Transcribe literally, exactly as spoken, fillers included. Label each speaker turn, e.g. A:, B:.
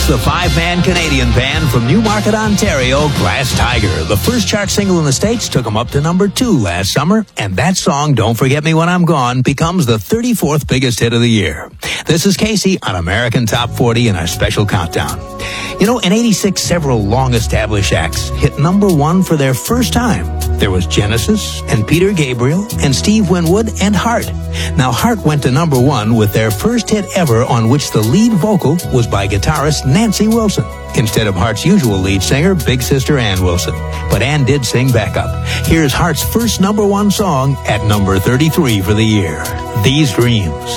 A: the five-man Canadian band from Newmarket, Ontario, Glass Tiger. The first chart single in the States took them up to number two last summer, and that song, Don't Forget Me When I'm Gone, becomes the thirty-fourth biggest hit of the year. This is Casey on American Top forty in our special countdown. You know, in eighty-six, several long-established acts hit number one for their first time. There was Genesis and Peter Gabriel and Steve Winwood and Heart. Now, Heart went to number one with their first hit ever, on which the lead vocal was by guitarist Nancy Wilson, instead of Heart's usual lead singer, Big Sister Ann Wilson. But Ann did sing backup. Here's Heart's first number one song at number thirty-three for the year, These Dreams.